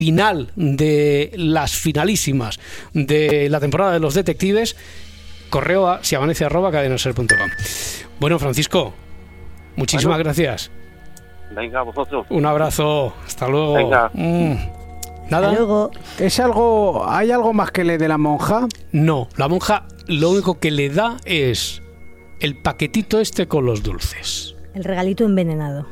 final de las finalísimas de la temporada de los detectives, correo a siamanece@cadenaser.com. Bueno, Francisco, muchísimas gracias. Venga, vosotros. Un abrazo, hasta luego. Venga. ¿Nada? Hasta luego. ¿Hay algo más que le dé la monja? No, la monja lo único que le da es el paquetito este con los dulces. El regalito envenenado.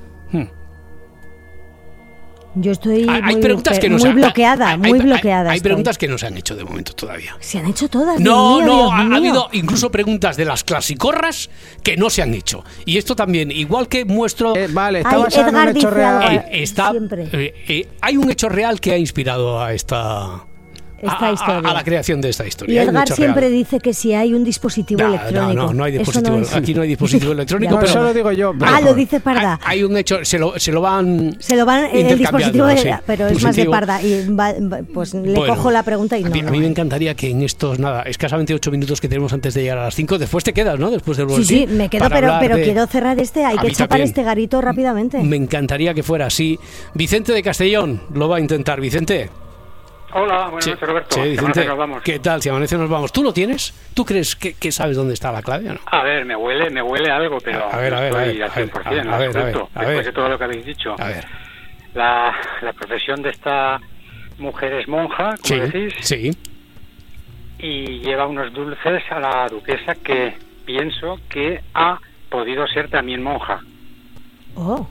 Yo estoy Hay muy, preguntas que no muy se han- bloqueada, muy bloqueada. Hay estoy. preguntas que no se han hecho de momento todavía. Se han hecho todas. No, Dios mío, no, Dios ha mío. habido incluso preguntas de las clasicorras que no se han hecho. Y esto también, igual que muestro... Vale, está Ay, basado en Edgar un hecho dice real. algo. está, Siempre. hay un hecho real que ha inspirado a esta historia. a la creación de esta historia. Y Hay un Edgar hecho siempre real. dice que si hay un dispositivo electrónico. No hay Eso dispositivo. no es. Aquí no hay dispositivo electrónico. No, pero eso lo digo yo. Lo dice Parda. Hay un hecho, se lo van Se lo van el intercambiando, dispositivo, sí. pero es más de Dispositivo. Parda. Y pues le Bueno, cojo la pregunta y no. A mí me encantaría que en estos, escasamente 8 minutos que tenemos antes de llegar a las 5, después te quedas, ¿no? Después del Sí, boletín. sí, me quedo, para pero hablar de- quiero cerrar este. Hay A que mí chapar también. este garito rápidamente. Me encantaría que fuera así. Vicente de Castellón lo va a intentar. Vicente. Hola, buenas noches, Roberto. Sí, Si Vicente. amanece nos vamos. ¿Qué tal? Si amanece nos vamos. ¿Tú lo tienes? ¿Tú crees que sabes dónde está la clave o no? A ver, me huele algo, pero A ver, no a ver, estoy a al ver, 100%, a ver, absoluto, a ver. después de todo lo que habéis dicho. A ver. La profesión de esta mujer es monja, como decís, sí. y lleva unos dulces a la duquesa que pienso que ha podido ser también monja. Oh.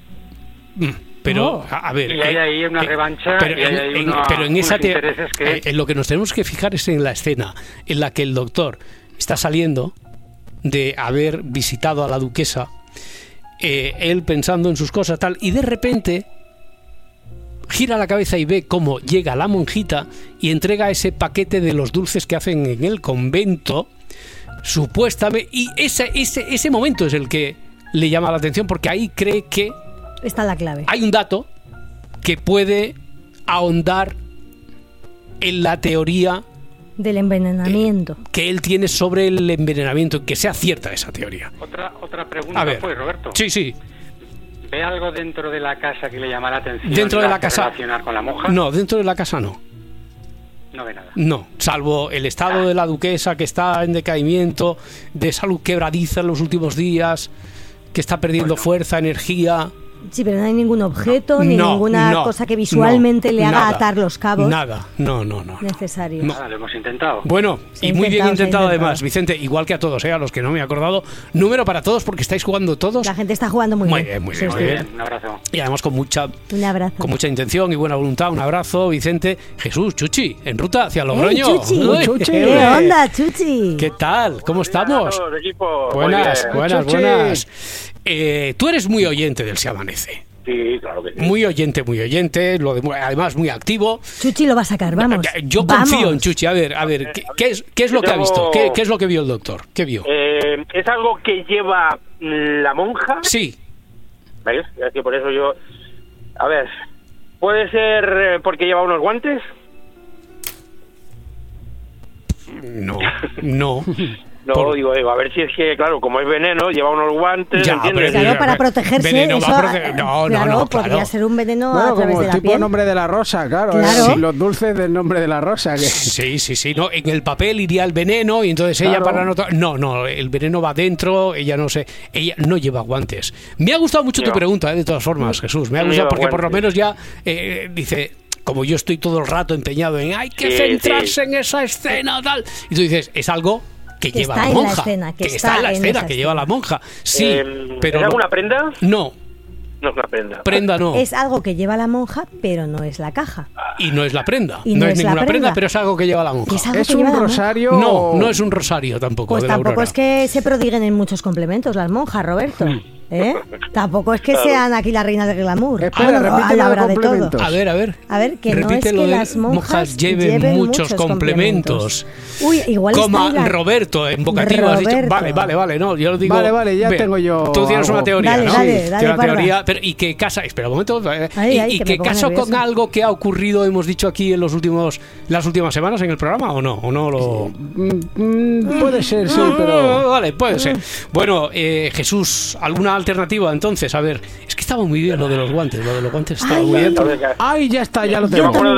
Pero, a ver... Y hay ahí una revancha, pero y hay ahí pero en unos esa intereses que... en lo que nos tenemos que fijar es en la escena en la que el doctor está saliendo de haber visitado a la duquesa, él pensando en sus cosas tal, y de repente gira la cabeza y ve cómo llega la monjita y entrega ese paquete de los dulces que hacen en el convento, supuestamente, y ese momento es el que le llama la atención, porque ahí cree que Está la clave. hay un dato que puede ahondar en la teoría Del envenenamiento. que él tiene sobre el envenenamiento, que sea cierta esa teoría. Otra pregunta, A ver. pues, Roberto. Sí. ¿Ve algo dentro de la casa que le llama la atención? Dentro de la hace casa. relacionar con la monja? No, dentro de la casa no. No ve nada. No, salvo el estado de la duquesa, que está en decaimiento, de salud quebradiza en los últimos días, que está perdiendo fuerza, energía. Sí, pero no hay ningún objeto ni No, ninguna no, cosa que visualmente le haga nada, atar los cabos Nada, no. necesarios. Nada, lo hemos intentado. Bueno, Se y ha muy bien intentado, se ha intentado intentado. además, Vicente, igual que a todos, a los que no me he acordado. Número para todos porque estáis jugando todos. La gente está jugando muy bien. Muy Sí, bien, sí. muy bien. Un abrazo. Y además con mucha intención y buena voluntad. Un abrazo, Vicente. Jesús, Chuchi, en ruta hacia Logroño. Chuchi! Uy, Chuchi. ¿Qué onda, Chuchi? ¿Qué tal? ¿Cómo estamos? Equipo. Buenas, buenas, Chuchi. buenas. Tú eres muy oyente del Se Amanece. Sí, claro que sí. Muy oyente, además muy activo. Chuchi lo va a sacar, vamos. Yo Vamos. confío en Chuchi. A ver, ¿qué es lo que ha visto? ¿Qué es lo que vio el doctor? ¿Qué vio? ¿Es algo que lleva la monja? Sí. ¿Veis? Es que por eso yo... A ver, ¿puede ser porque lleva unos guantes? No. No, digo, a ver si es que, claro, como es veneno, lleva unos guantes, Ya, ¿entiendes? pero- Claro, para protegerse. Veneno eso, va a proteger- No, claro, claro. podría ser un veneno Bueno, a través como de el la tipo piel. nombre de la rosa, claro. Claro. Los dulces del nombre de la rosa. Que... Sí, no, en el papel iría el veneno y entonces ella Claro. para no, el veneno va dentro, ella no lleva guantes. Me ha gustado mucho tu pregunta, de todas formas, Jesús, me ha No gustado lleva porque por lo guantes. menos ya dice, como yo estoy todo el rato empeñado en hay que Sí, centrarse en esa escena tal, y tú dices, es algo que Que lleva está la en la monja, escena, que está está en la en escena, esa que lleva escena. la monja, sí, pero ¿Es alguna prenda? no, No es una prenda. prenda no, Es algo que lleva la monja, pero no es la caja. y no es la prenda, Y no no es es la ninguna prenda, prenda. pero es algo que lleva la monja. Es algo ¿Es que un lleva la monja. rosario? No es un rosario tampoco. Pues de la tampoco Aurora. es que se prodiguen en muchos complementos las monjas, Roberto. Tampoco es que sean aquí las reinas del glamour. Espera, Bueno, repíteme a la los hora de todo. complementos. A ver. A ver, que no es Repite que lo de las monjas lleven muchos complementos. Uy, igual Coma está en la- Roberto, en vocativo has dicho. Roberto. Vale, no, yo lo digo. Vale, ya Ve, tengo yo Tú tienes algo. una teoría, Dale, ¿no? dale, Tienes dale, una Parda. teoría, pero y que casa, espera un momento, Ay, y que que me pongo caso con nerviosa. algo que ha ocurrido, hemos dicho aquí en las últimas semanas en el programa o no lo Puede ser, sí, pero... Vale, puede ser. Bueno, Jesús, ¿alguna alternativa, entonces, a ver, es que estaba muy bien lo de los guantes estaba muy bien. Ay, ya está, ya lo Yo me tengo. acuerdo